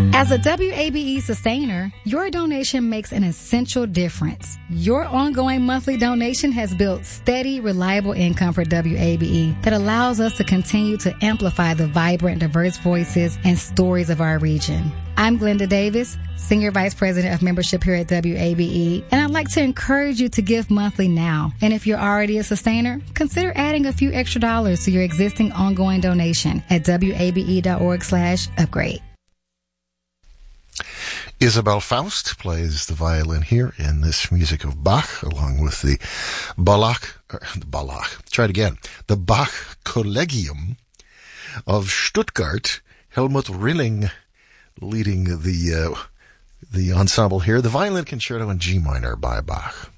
As a WABE sustainer, your donation makes an essential difference. Your ongoing monthly donation has built steady, reliable income for WABE that allows us to continue to amplify the vibrant, diverse voices and stories of our region. I'm Glenda Davis, Senior Vice President of Membership here at WABE, and I'd like to encourage you to give monthly now. And if you're already a sustainer, consider adding a few extra dollars to your existing ongoing donation at wabe.org/upgrade. Isabel Faust plays the violin here in this music of Bach, along with the the Bach Collegium of Stuttgart. Helmut Rilling leading the ensemble here. The Violin Concerto in G minor by Bach.